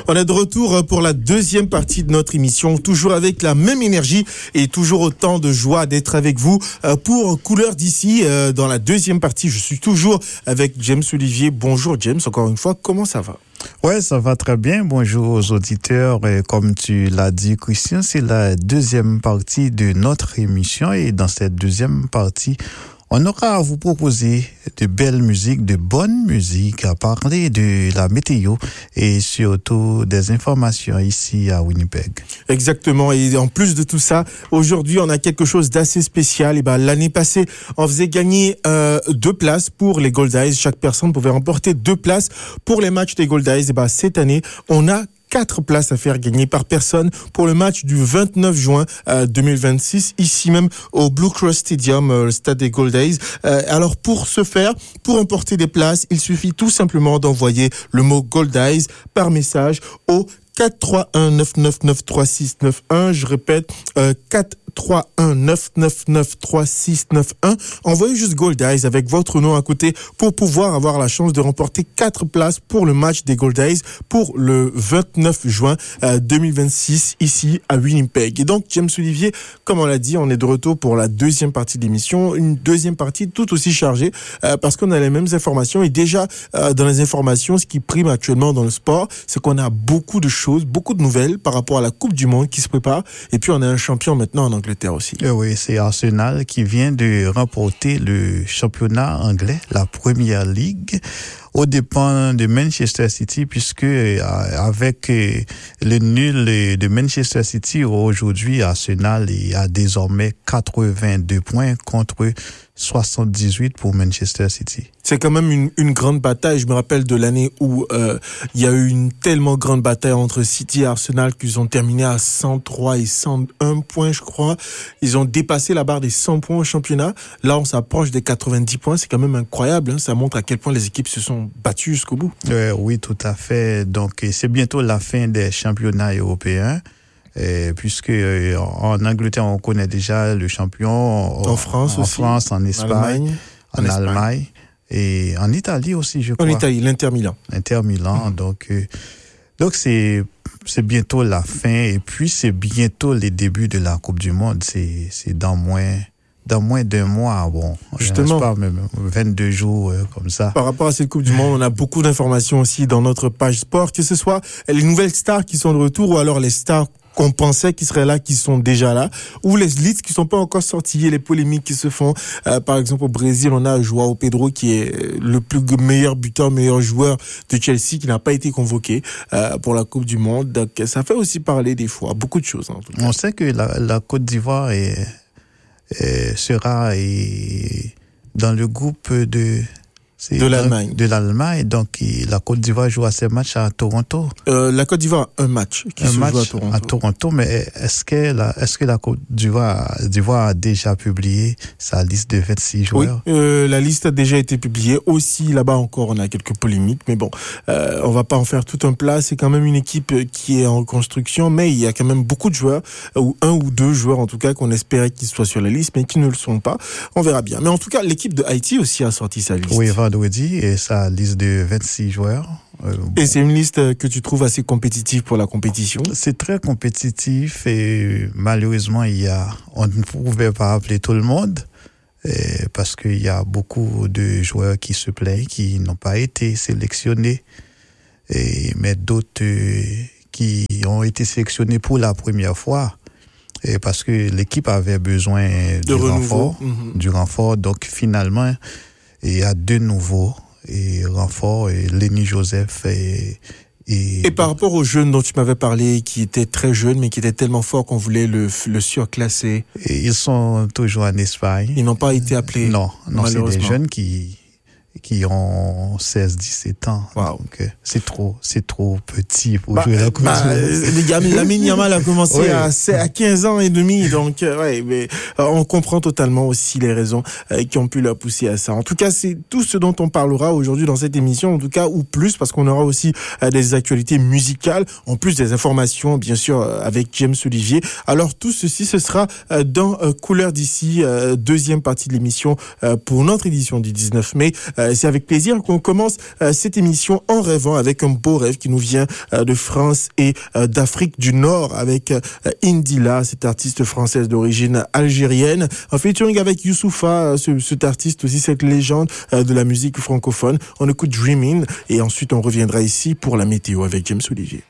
On est de retour pour la deuxième partie de notre émission, toujours avec la même énergie et toujours autant de joie d'être avec vous pour Couleur d'ici. Dans la deuxième partie, je suis toujours avec James Olivier. Bonjour James, encore une fois, comment ça va? Ouais, ça va très bien. Bonjour aux auditeurs. Et comme tu l'as dit, Christian, c'est la deuxième partie de notre émission et dans cette deuxième partie, on aura à vous proposer de belles musiques, de bonnes musiques, à parler de la météo et surtout des informations ici à Winnipeg. Exactement. Et en plus de tout ça, aujourd'hui, on a quelque chose d'assez spécial. Et l'année passée, on faisait gagner 2 places pour les Gold Eyes. Chaque personne pouvait remporter 2 places pour les matchs des Gold Eyes. Et cette année, on a 4 places à faire gagner par personne pour le match du 29 juin 2026, ici même au Blue Cross Stadium, le stade des Gold Eyes. Alors pour ce faire, pour emporter des places, il suffit tout simplement d'envoyer le mot Gold Eyes par message au 431-999-3691. Je répète, 431-999-3691. Envoyez juste Gold Eyes avec votre nom à côté pour pouvoir avoir la chance de remporter 4 places pour le match des Gold Eyes pour le 29 juin 2026 ici à Winnipeg. Et donc, James Olivier, comme on l'a dit, on est de retour pour la deuxième partie de l'émission. Une deuxième partie tout aussi chargée parce qu'on a les mêmes informations. Et déjà, dans les informations, ce qui prime actuellement dans le sport, c'est qu'on a beaucoup de choses, beaucoup de nouvelles par rapport à la Coupe du Monde qui se prépare. Et puis, on a un champion maintenant en Angleterre aussi. Oui, c'est Arsenal qui vient de remporter le championnat anglais, la Premier League, aux dépens de Manchester City, puisque avec le nul de Manchester City, aujourd'hui, Arsenal a désormais 82 points contre 78 pour Manchester City. C'est quand même une grande bataille. Je me rappelle de l'année où il y a eu une tellement grande bataille entre City et Arsenal qu'ils ont terminé à 103 et 101 points, je crois. Ils ont dépassé la barre des 100 points au championnat. Là, on s'approche des 90 points. C'est quand même incroyable. Ça montre à quel point les équipes se sont battues jusqu'au bout. Oui, tout à fait. Donc, c'est bientôt la fin des championnats européens. Puisque en Angleterre, on connaît déjà le champion. En France aussi. En France, en Espagne, en Allemagne. Et en Italie aussi, je crois. En Italie, l'Inter Milan. L'Inter Milan. Donc c'est bientôt la fin. Et puis, c'est bientôt les débuts de la Coupe du Monde. C'est dans moins d'un mois, bon. Justement. Pas, même 22 jours, comme ça. Par rapport à cette Coupe du Monde, on a beaucoup d'informations aussi dans notre page sport, que ce soit les nouvelles stars qui sont de retour ou alors les stars qu'on pensait qu'ils seraient là, qui sont déjà là, ou les listes qui sont pas encore sorties, et les polémiques qui se font. Par exemple, au Brésil, on a João Pedro qui est le meilleur buteur, meilleur joueur de Chelsea, qui n'a pas été convoqué pour la Coupe du Monde. Donc, ça fait aussi parler des fois, beaucoup de choses. En tout cas. On sait que la Côte d'Ivoire sera dans le groupe de l'Allemagne. De l'Allemagne. Donc, la Côte d'Ivoire joue à ses matchs à Toronto. La Côte d'Ivoire a un match qui se joue à Toronto. Mais est-ce que la Côte d'Ivoire a déjà publié sa liste de 26 joueurs? Oui, la liste a déjà été publiée. Aussi, là-bas encore, on a quelques polémiques. Mais bon, on va pas en faire tout un plat. C'est quand même une équipe qui est en construction. Mais il y a quand même beaucoup de joueurs, ou 1 ou 2 joueurs en tout cas, qu'on espérait qu'ils soient sur la liste, mais qui ne le sont pas. On verra bien. Mais en tout cas, l'équipe de Haïti aussi a sorti sa liste. Oui, vendredi, et sa liste de 26 joueurs. Et c'est une liste que tu trouves assez compétitive pour la compétition? C'est très compétitif et malheureusement, on ne pouvait pas appeler tout le monde parce qu'il y a beaucoup de joueurs qui se plaignent, qui n'ont pas été sélectionnés, mais d'autres qui ont été sélectionnés pour la première fois. Et parce que l'équipe avait besoin du renfort. Donc finalement, il y a 2 nouveaux renforts, Lenny Joseph et par rapport aux jeunes dont tu m'avais parlé, qui étaient très jeunes, mais qui étaient tellement forts qu'on voulait le surclasser. Et ils sont toujours en Espagne. Ils n'ont pas été appelés. Non, c'est des jeunes qui ont 16-17 ans. Wow. Donc, c'est trop petit pour jouer la Coupe du Monde. Lamine Yamal a commencé à 15 ans et demi, donc mais on comprend totalement aussi les raisons qui ont pu la pousser à ça. En tout cas, c'est tout ce dont on parlera aujourd'hui dans cette émission, en tout cas, ou plus, parce qu'on aura aussi des actualités musicales, en plus des informations, bien sûr, avec James Olivier. Alors, tout ceci, ce sera dans Couleur d'ici, deuxième partie de l'émission pour notre édition du 19 mai. c'est avec plaisir qu'on commence cette émission en rêvant avec un beau rêve qui nous vient de France et d'Afrique du Nord avec Indila, cette artiste française d'origine algérienne, en featuring avec Youssoupha, cet artiste aussi, cette légende de la musique francophone. On écoute Dreaming et ensuite on reviendra ici pour la météo avec James Olivier.